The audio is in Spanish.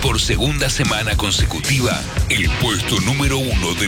por segunda semana consecutiva el puesto número 1 del